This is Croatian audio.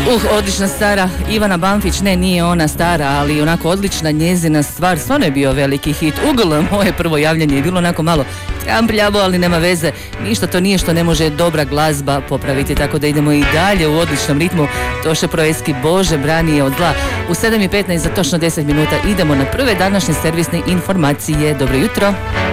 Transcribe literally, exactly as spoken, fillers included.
Uh, odlična stara Ivana Banfić, ne, nije ona stara, ali onako odlična njezina stvar, stvarno je bio veliki hit. Ugl, moje prvo javljanje je bilo onako malo trampljavo, ali nema veze, ništa to nije što ne može dobra glazba popraviti, tako da idemo i dalje u odličnom ritmu. Toše Proeski, Bože brani je od zla. U sedam i petnaest za točno deset minuta idemo na prve današnje servisne informacije. Dobro jutro.